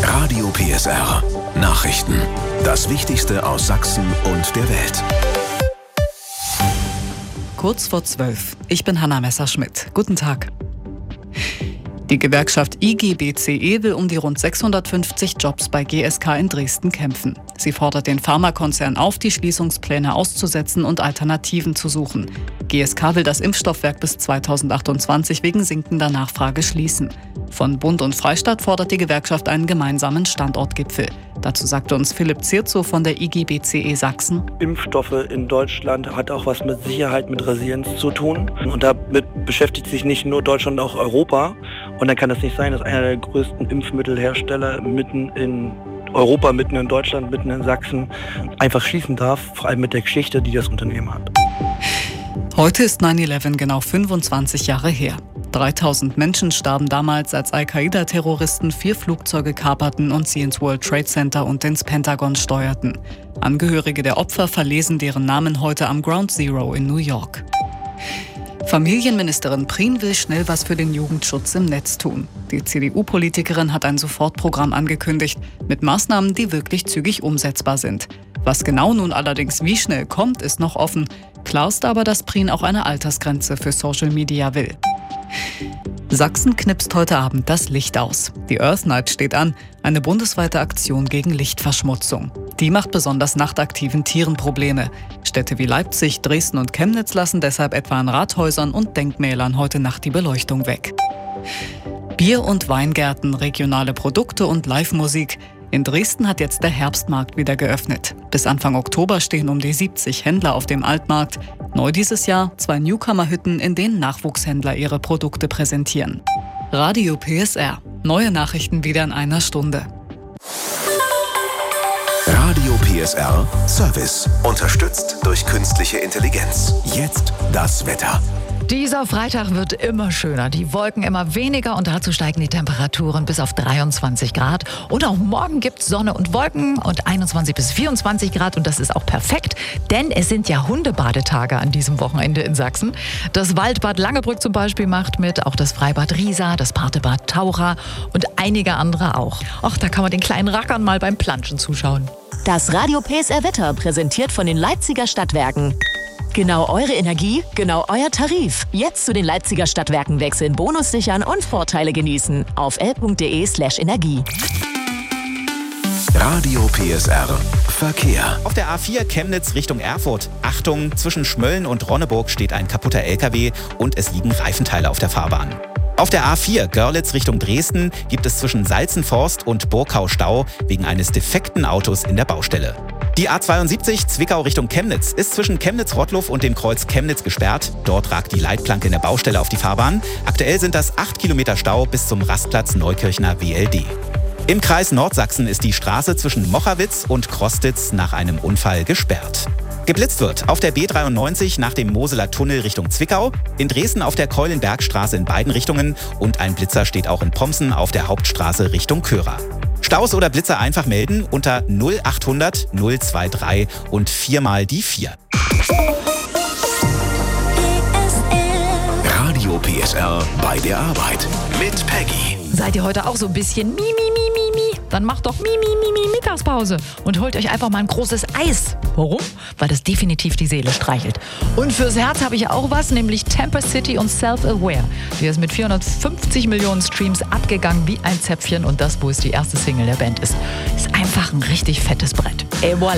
Radio PSR. Nachrichten. Das Wichtigste aus Sachsen und der Welt. Kurz vor 12. Ich bin Hanna Messerschmidt. Guten Tag. Die Gewerkschaft IG-BCE will um die rund 650 Jobs bei GSK in Dresden kämpfen. Sie fordert den Pharmakonzern auf, die Schließungspläne auszusetzen und Alternativen zu suchen. GSK will das Impfstoffwerk bis 2028 wegen sinkender Nachfrage schließen. Von Bund und Freistaat fordert die Gewerkschaft einen gemeinsamen Standortgipfel. Dazu sagte uns Philipp Zierzow von der IG-BCE Sachsen. Impfstoffe in Deutschland hat auch was mit Sicherheit, mit Resilienz zu tun. Und damit beschäftigt sich nicht nur Deutschland, auch Europa. Und dann kann es nicht sein, dass einer der größten Impfmittelhersteller mitten in Europa, mitten in Deutschland, mitten in Sachsen einfach schließen darf, vor allem mit der Geschichte, die das Unternehmen hat. Heute ist 9/11 genau 25 Jahre her. 3000 Menschen starben damals, als Al-Qaida-Terroristen 4 Flugzeuge kaperten und sie ins World Trade Center und ins Pentagon steuerten. Angehörige der Opfer verlesen deren Namen heute am Ground Zero in New York. Familienministerin Prien will schnell was für den Jugendschutz im Netz tun. Die CDU-Politikerin hat ein Sofortprogramm angekündigt, mit Maßnahmen, die wirklich zügig umsetzbar sind. Was genau nun allerdings wie schnell kommt, ist noch offen. Klar ist aber, dass Prien auch eine Altersgrenze für Social Media will. Sachsen knipst heute Abend das Licht aus. Die Earth Night steht an, eine bundesweite Aktion gegen Lichtverschmutzung. Die macht besonders nachtaktiven Tieren Probleme. Städte wie Leipzig, Dresden und Chemnitz lassen deshalb etwa an Rathäusern und Denkmälern heute Nacht die Beleuchtung weg. Bier- und Weingärten, regionale Produkte und Live-Musik. In Dresden hat jetzt der Herbstmarkt wieder geöffnet. Bis Anfang Oktober stehen um die 70 Händler auf dem Altmarkt. Neu dieses Jahr 2 Newcomer-Hütten, in denen Nachwuchshändler ihre Produkte präsentieren. Radio PSR. Neue Nachrichten wieder in einer Stunde. Radio PSR Service. Unterstützt durch künstliche Intelligenz. Jetzt das Wetter. Dieser Freitag wird immer schöner, die Wolken immer weniger und dazu steigen die Temperaturen bis auf 23 Grad. Und auch morgen gibt es Sonne und Wolken und 21 bis 24 Grad und das ist auch perfekt, denn es sind ja Hundebadetage an diesem Wochenende in Sachsen. Das Waldbad Langebrück zum Beispiel macht mit, auch das Freibad Riesa, das Partebad Taucher und einige andere auch. Ach, da kann man den kleinen Rackern mal beim Planschen zuschauen. Das Radio PSR Wetter präsentiert von den Leipziger Stadtwerken. Genau eure Energie, genau euer Tarif. Jetzt zu den Leipziger Stadtwerken wechseln, Bonus sichern und Vorteile genießen. Auf l.de/energie. Radio PSR Verkehr. Auf der A4 Chemnitz Richtung Erfurt. Achtung, zwischen Schmölln und Ronneburg steht ein kaputter LKW und es liegen Reifenteile auf der Fahrbahn. Auf der A4 Görlitz Richtung Dresden gibt es zwischen Salzenforst und Burgau Stau wegen eines defekten Autos in der Baustelle. Die A72 Zwickau Richtung Chemnitz ist zwischen Chemnitz-Rottluff und dem Kreuz Chemnitz gesperrt. Dort ragt die Leitplanke in der Baustelle auf die Fahrbahn. Aktuell sind das 8 Kilometer Stau bis zum Rastplatz Neukirchner WLD. Im Kreis Nordsachsen ist die Straße zwischen Mochawitz und Krostitz nach einem Unfall gesperrt. Geblitzt wird auf der B93 nach dem Moseler Tunnel Richtung Zwickau, in Dresden auf der Keulenbergstraße in beiden Richtungen und ein Blitzer steht auch in Pomsen auf der Hauptstraße Richtung Körer. Staus oder Blitzer einfach melden unter 0800 023 und 4 mal die 4. Radio PSR bei der Arbeit mit Peggy. Seid ihr heute auch so ein bisschen mi? Dann macht doch mi Mittagspause und holt euch einfach mal ein großes Eis. Warum? Weil das definitiv die Seele streichelt. Und fürs Herz habe ich auch was, nämlich Temper City und Self-Aware. Die ist mit 450 Millionen Streams abgegangen wie ein Zäpfchen und das, wo es die erste Single der Band ist. Ist einfach ein richtig fettes Brett. Et voilà.